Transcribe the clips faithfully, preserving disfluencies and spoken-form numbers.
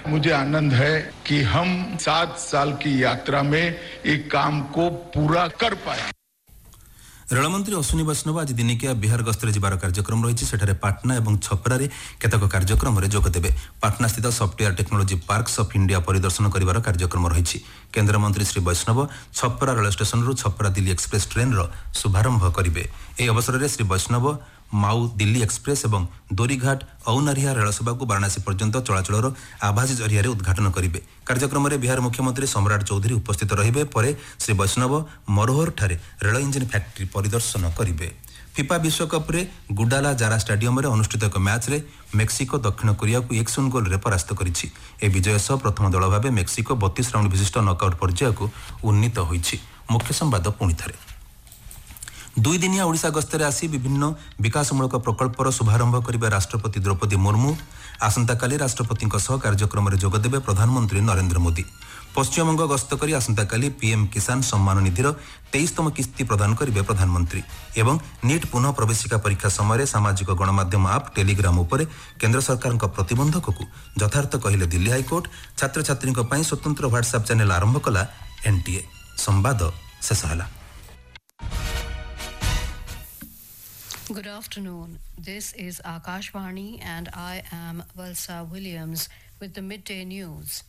मुझे आनंद है कि हम सात साल की यात्रा में एक काम को पूरा कर पाए। रेलमंत्री अश्विनी वैष्णव आज दिनिकिया बिहार गस्तर जिबार कार्यक्रम रही सेठारे पाटना और छपरा केतक कार्यक्रम में जोगदेवे। पाटना स्थित software technology parks of India परिदर्शन कर कार्यक्रम रही। केन्द्रमंत्री श्री वैष्णव छपरा रेल स्टेशन रु छपरा दिल्ली एक्सप्रेस ट्रेन रो शुभारंभ करेंगे। यह अवसर में श्री वैष्णव माउ दिल्ली एक्सप्रेस और दोरीघाट औनारिया रेल सेवा को वाराणसी पर्यंत चलाचल आभासी जरिया उद्घाटन करेंगे। कार्यक्रम में बिहार मुख्यमंत्री सम्राट चौधरी उपस्थित रहिबे। परे श्री वैष्णव मरोहर ठारे रेल इंजिन फैक्ट्री परिदर्शन करेंगे। फिफा विश्वकप रे गुडाला जारा स्टाडियम रे अनुष्ठित एक मैच रे मेक्सिको दक्षिण कोरिया को एक शून्य गोल रे परास्त करिछि। ए विजय सह प्रथम दल भाव मेक्सिको बत्तीस राउंड विशिष्ट नॉकआउट पर्याय को उन्नीत होइछि। मुख्य संवाद पुणी थे। दुई दिनिया ओडिशा गस्तर आसी विभिन्न विकासमूलक प्रकल्पर शुभारंभ करिबे राष्ट्रपति द्रौपदी मुर्मू। आसंताकाली राष्ट्रपति कार्यक्रम में जोगदेवे प्रधानमंत्री नरेंद्र मोदी। पश्चिमबंग गस्त करी आसंताकाली पीएम किसान सम्मान निधिर तेईसतम किस्ती प्रदान करेंगे प्रधानमंत्री। एवं नीट पुनः प्रवेशिका परीक्षा समय सामाजिक गणमाध्यम आप टेलीग्राम उपरे केंद्र सरकार प्रतिबंधक को यथार्थ कहले दिल्ली हाईकोर्ट। छात्र छात्री स्वतंत्र व्हाट्सएप चैनल आरंभ कला एनटीए। संवाद शेष होला। Good afternoon. This is Akashvani and I am Valsa Williams with the midday news.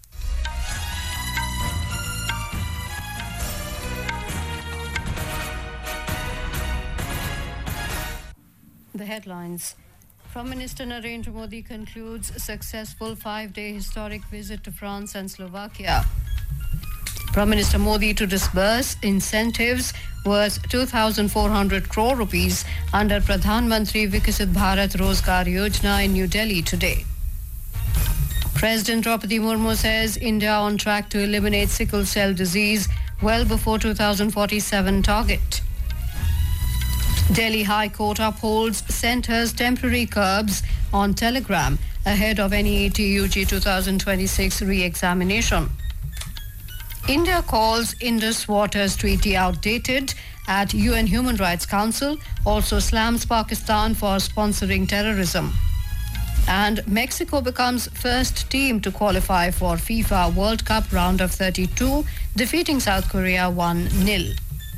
The headlines. Prime Minister Narendra Modi concludes a successful five-day historic visit to France and Slovakia. Prime Minister Modi to disburse incentives worth two thousand four hundred crore rupees under Pradhan Mantri Vikasit Bharat Rozgar Yojana in New Delhi today. President Draupadi Murmu says India on track to eliminate sickle cell disease well before two thousand forty-seven target. Delhi High Court upholds centre's temporary curbs on Telegram ahead of N E E T U G two thousand twenty-six re-examination. India calls Indus Waters Treaty outdated at U N Human Rights Council, also slams Pakistan for sponsoring terrorism. And Mexico becomes first team to qualify for FIFA World Cup round of thirty-two, defeating South Korea one nil.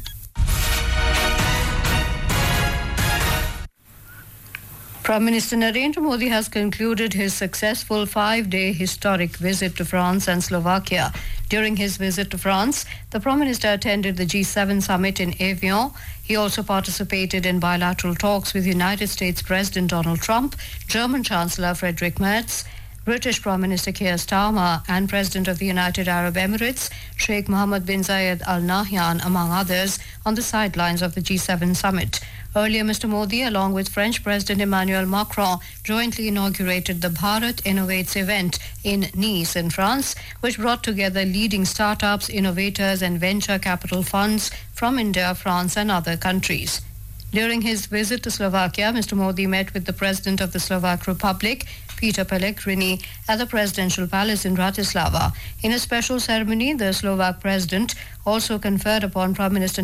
Prime Minister Narendra Modi has concluded his successful five-day historic visit to France and Slovakia. During his visit to France, the Prime Minister attended the G seven summit in Evian. He also participated in bilateral talks with United States President Donald Trump, German Chancellor Friedrich Merz, British Prime Minister Keir Starmer and President of the United Arab Emirates, Sheikh Mohammed bin Zayed Al Nahyan, among others, on the sidelines of the G seven summit. Earlier, Mister Modi, along with French President Emmanuel Macron, jointly inaugurated the Bharat Innovates event in Nice in France, which brought together leading startups, innovators and venture capital funds from India, France and other countries. During his visit to Slovakia, Mister Modi met with the President of the Slovak Republic, Peter Pellegrini, at the Presidential Palace in Bratislava. In a special ceremony, the Slovak President also conferred upon Prime Minister